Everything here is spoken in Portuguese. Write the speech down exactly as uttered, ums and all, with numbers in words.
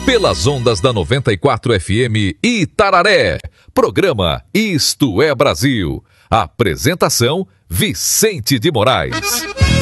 pelas ondas da noventa e quatro F M Itararé. Programa Isto é Brasil. Apresentação Vicente de Moraes.